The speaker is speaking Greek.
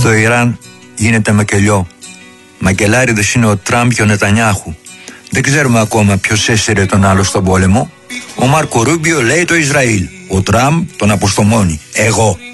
Στο Ιράν γίνεται μακελιό. Μακελάριδες είναι ο Τραμπ και ο Νετανιάχου. Δεν ξέρουμε ακόμα ποιος έσυρε τον άλλο στον πόλεμο. Ο Μάρκο Ρούμπιο λέει το Ισραήλ. Ο Τραμπ τον αποστομώνει. Εγώ.